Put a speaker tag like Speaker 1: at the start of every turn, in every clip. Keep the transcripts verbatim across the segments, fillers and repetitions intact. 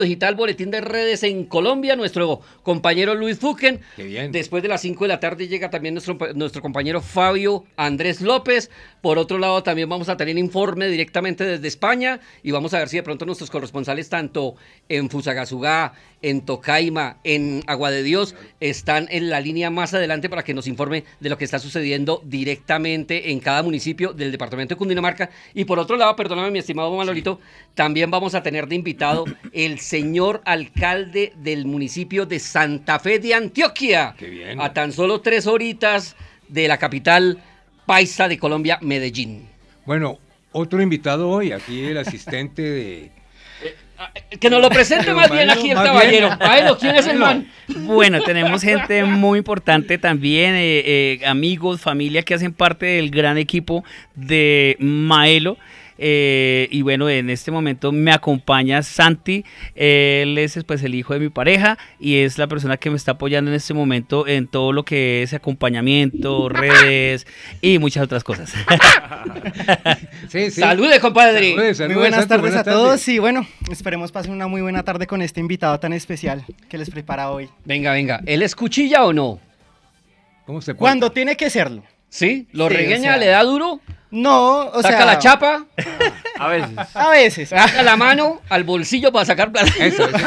Speaker 1: Digital, Boletín de Redes en Colombia, nuestro compañero Luis Fuquen.
Speaker 2: Qué bien.
Speaker 1: Después de las cinco de la tarde llega también nuestro, nuestro compañero Fabio Andrés López. Por otro lado, también vamos a tener informe directamente desde España y vamos a ver si de pronto nuestros corresponsales, tanto en Fusagasugá, en Tocaima, en Agua de Dios, están en la línea más adelante para que nos informe de lo que está sucediendo directamente en cada municipio del departamento de Cundinamarca. Y por otro lado, perdóname, mi estimado Manolito, también vamos a tener de invitado el señor alcalde del municipio de Santa Fe de Antioquia.
Speaker 2: Qué bien.
Speaker 1: A tan solo tres horitas de la capital paisa de Colombia, Medellín.
Speaker 2: Bueno, otro invitado hoy, aquí el asistente de...
Speaker 1: Que nos lo presente más bien aquí el caballero. Maelo, ¿quién es el man?
Speaker 3: Bueno, tenemos gente muy importante también, eh, eh, amigos, familia que hacen parte del gran equipo de Maelo. Eh, y bueno, en este momento me acompaña Santi, eh, él es pues el hijo de mi pareja y es la persona que me está apoyando en este momento en todo lo que es acompañamiento, redes y muchas otras cosas.
Speaker 1: Sí, sí. Salude, compadre.
Speaker 4: Salude, salude, muy buenas Santi, tardes buenas a todos tardes. Y bueno, esperemos pasen una muy buena tarde con este invitado tan especial que les prepara hoy.
Speaker 1: Venga, venga, ¿él es cuchilla o no?
Speaker 2: ¿Cómo se
Speaker 4: Cuando tiene que serlo.
Speaker 1: ¿Sí? ¿Lo
Speaker 4: sí,
Speaker 1: regaña,
Speaker 4: o sea,
Speaker 1: le da duro?
Speaker 4: No, o
Speaker 1: ¿Saca
Speaker 4: sea...
Speaker 1: la chapa?
Speaker 3: A veces.
Speaker 4: A veces.
Speaker 1: ¿Saca la mano al bolsillo para sacar plata?
Speaker 2: Eso, eso,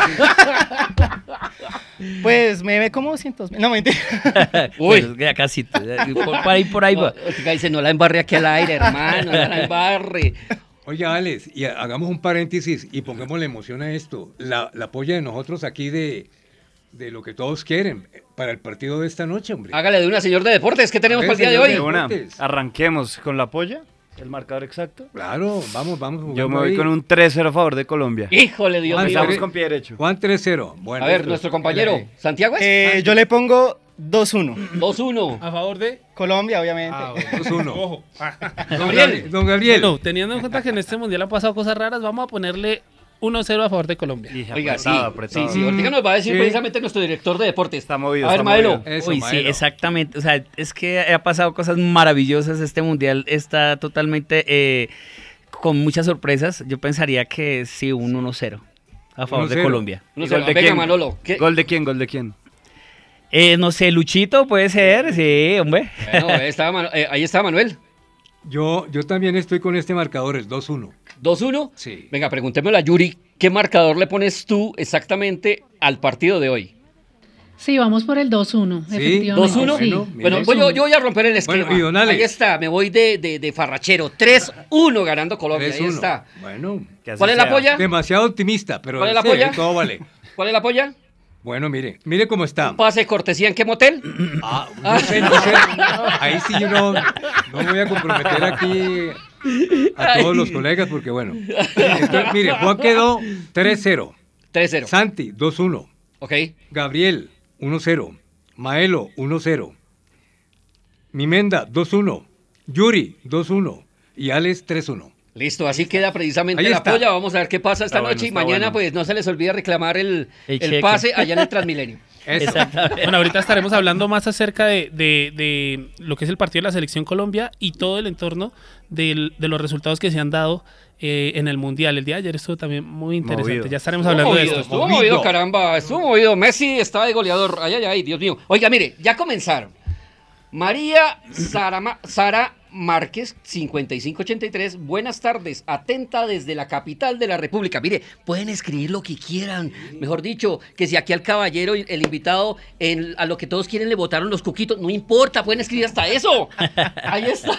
Speaker 4: sí. Pues me ve como cientos mil. No, mentira.
Speaker 3: Uy. Bueno, ya casi. Por, por ahí, por ahí
Speaker 1: no,
Speaker 3: va.
Speaker 1: Dice, no la embarre aquí al aire, hermano, no la embarre.
Speaker 2: Oiga, Alex, y hagamos un paréntesis y pongámosle emoción a esto. La, la polla de nosotros aquí de... de lo que todos quieren para el partido de esta noche, hombre.
Speaker 1: Hágale de una, señor de deportes, ¿qué tenemos para el día de hoy?
Speaker 5: De una, arranquemos con la polla, el marcador exacto.
Speaker 2: Claro, vamos, vamos.
Speaker 5: Yo me voy ahí con un tres cero a favor de Colombia.
Speaker 1: Híjole, Dios mío.
Speaker 5: Empezamos con pie derecho.
Speaker 2: Juan tres cero. Bueno,
Speaker 1: a ver, nuestro compañero, ¿Santiago es?
Speaker 4: Eh, yo le pongo dos uno.
Speaker 1: dos uno.
Speaker 6: ¿A favor de?
Speaker 4: Colombia, obviamente.
Speaker 6: Ah, bueno.
Speaker 2: dos uno.
Speaker 6: Ojo.
Speaker 2: Don Gabriel. Don Gabriel.
Speaker 6: Bueno, teniendo en cuenta que en este mundial han pasado cosas raras, vamos a ponerle uno cero a favor de Colombia.
Speaker 5: Y
Speaker 1: Oiga,
Speaker 5: apretado,
Speaker 1: sí,
Speaker 5: apretado.
Speaker 1: sí, sí, ahorita nos va a decir
Speaker 2: Sí.
Speaker 1: precisamente nuestro director de deportes.
Speaker 5: Está movido,
Speaker 1: A ver,
Speaker 5: está
Speaker 1: Maelo.
Speaker 5: movido.
Speaker 2: Eso,
Speaker 3: Uy,
Speaker 2: Maelo.
Speaker 3: sí, exactamente. O sea, es que ha pasado cosas maravillosas. Este mundial está totalmente eh, con muchas sorpresas. Yo pensaría que sí, un uno cero a favor de
Speaker 2: uno cero.
Speaker 3: Colombia.
Speaker 1: No
Speaker 5: ¿Y
Speaker 1: sé,
Speaker 5: gol de
Speaker 1: venga,
Speaker 5: quién?
Speaker 1: Manolo. ¿qué?
Speaker 5: ¿Gol de quién? ¿Gol de quién?
Speaker 3: Eh, no sé, Luchito puede ser, sí, hombre.
Speaker 1: Bueno, ahí estaba, Manu- eh, ahí está Manuel.
Speaker 2: Yo, yo también estoy con este marcador, el dos uno.
Speaker 1: dos uno.
Speaker 2: Sí.
Speaker 1: Venga, preguntémosle a Yuri, ¿qué marcador le pones tú exactamente al partido de hoy?
Speaker 7: Sí, vamos por el dos uno,
Speaker 2: ¿Sí?
Speaker 7: efectivamente.
Speaker 1: ¿dos uno?
Speaker 7: Sí.
Speaker 2: Bueno,
Speaker 1: Bueno,
Speaker 2: Mire.
Speaker 1: voy, yo, yo voy a romper el esquema.
Speaker 2: Bueno, y don Alex.
Speaker 1: Ahí está, me voy de, de, de farrachero. tres uno ganando Colombia,
Speaker 2: tres
Speaker 1: ahí
Speaker 2: uno.
Speaker 1: está.
Speaker 2: Bueno,
Speaker 5: Que así
Speaker 1: ¿Cuál es la
Speaker 5: sea.
Speaker 1: polla?
Speaker 2: demasiado optimista, pero
Speaker 1: ¿Cuál es la
Speaker 2: sí,
Speaker 1: polla?
Speaker 2: todo vale.
Speaker 1: ¿Cuál es la polla?
Speaker 2: Bueno, mire, mire cómo está.
Speaker 1: ¿Un pase de cortesía en qué motel?
Speaker 2: Ah, no sé, no sé. Ahí sí yo no, no voy a comprometer aquí a todos los colegas porque bueno. Entonces, mire, Juan quedó tres cero.
Speaker 1: tres cero.
Speaker 2: Santi, dos uno.
Speaker 1: Ok.
Speaker 2: Gabriel, uno cero. Maelo, uno cero. Mimenda, dos uno. Yuri, dos uno. Y Alex, tres uno.
Speaker 1: Listo, así queda precisamente
Speaker 2: Ahí
Speaker 1: la
Speaker 2: está.
Speaker 1: polla. Vamos a ver qué pasa esta
Speaker 5: Está
Speaker 1: noche
Speaker 5: bueno,
Speaker 1: y
Speaker 5: está
Speaker 1: mañana
Speaker 5: bueno.
Speaker 1: pues no se les olvide reclamar el,
Speaker 3: El
Speaker 1: el
Speaker 3: cheque.
Speaker 1: pase allá en el Transmilenio.
Speaker 2: Eso.
Speaker 3: Exactamente.
Speaker 6: Bueno, ahorita estaremos hablando más acerca de, de, de lo que es el partido de la Selección Colombia y todo el entorno del- de los resultados que se han dado eh, en el Mundial. El día de ayer estuvo también muy interesante.
Speaker 5: Movido.
Speaker 6: Ya estaremos
Speaker 1: Estuvo
Speaker 6: hablando de
Speaker 1: movido,
Speaker 6: esto.
Speaker 1: estuvo
Speaker 2: Movido.
Speaker 1: movido, caramba, estuvo movido. Messi está de goleador. Ay, ay, ay, Dios mío. Oiga, mire, ya comenzaron. María Sara, Ma- Sara Márquez, cincuenta y cinco ochenta y tres. Buenas tardes, atenta desde la capital de la República. Mire, pueden escribir lo que quieran. Mejor dicho, que si aquí al caballero, el invitado, en- a lo que todos quieren le votaron los cuquitos, no importa, pueden escribir hasta eso. Ahí está.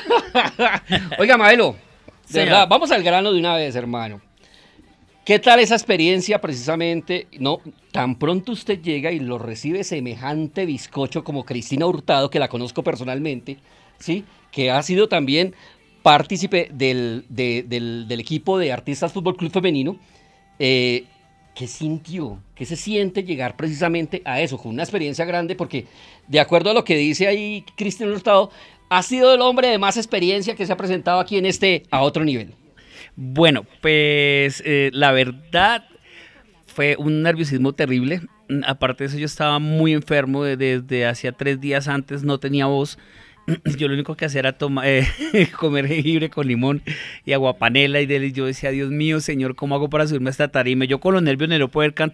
Speaker 1: Oiga, Maelo, de
Speaker 3: Señor.
Speaker 1: verdad, vamos al grano de una vez, hermano. ¿Qué tal esa experiencia precisamente? No, tan pronto usted llega y lo recibe semejante bizcocho como Cristina Hurtado, que la conozco personalmente, ¿sí? Que ha sido también partícipe del, de- del, del equipo de Artistas Fútbol Club Femenino. Eh, ¿Qué sintió? ¿Qué se siente llegar precisamente a eso? Con una experiencia grande, porque de acuerdo a lo que dice ahí Cristina Hurtado, ha sido el hombre de más experiencia que se ha presentado aquí en este a otro nivel.
Speaker 3: Bueno, pues eh, la verdad fue un nerviosismo terrible. Mm, Aparte de eso, yo estaba muy enfermo de- desde hacía tres días antes, no tenía voz. yo lo único que hacía era toma- eh, comer jengibre con limón y aguapanela y deli. Yo decía, Dios mío, señor, ¿cómo hago para subirme a esta tarima? Yo con los nervios no lo poder can-